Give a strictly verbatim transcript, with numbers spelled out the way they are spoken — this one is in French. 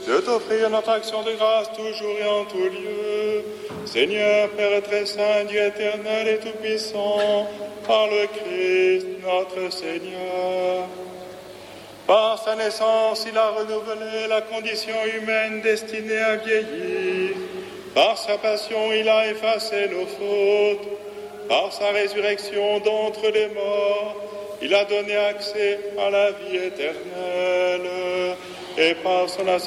de t'offrir notre action de grâce toujours et en tout lieu. Seigneur, Père très saint, Dieu éternel et tout-puissant, par le Christ notre Seigneur. Par sa naissance, il a renouvelé la condition humaine destinée à vieillir. Par sa passion, il a effacé nos fautes. Par sa résurrection d'entre les morts, il a donné accès à la vie éternelle. Et par son ascension